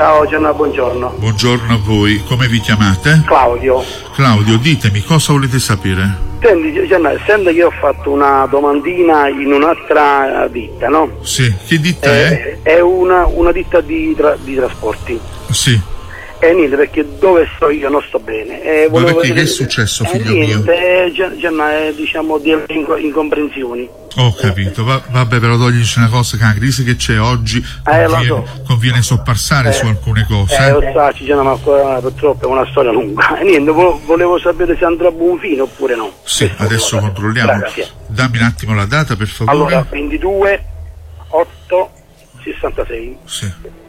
Ciao Gianna, buongiorno. Buongiorno a voi, come vi chiamate? Claudio. Claudio, ditemi, cosa volete sapere? Senti Gianna, essendo che ho fatto una domandina in un'altra ditta, no? Sì, che ditta è? È una ditta di trasporti. Sì. E niente, perché dove sto io non sto bene. Ma perché che è successo, figlio mio? Gianna, diciamo di incomprensioni. Ho capito, vabbè, però toglici una cosa, che la crisi che c'è oggi conviene soppassare su alcune cose. Lo so, Gianna, ma purtroppo è una storia lunga. E niente, volevo sapere se andrà a buon fine oppure no. Sì, adesso controlliamo. Grazie. Dammi un attimo la data, per favore. Allora, 22/8/66. Sì.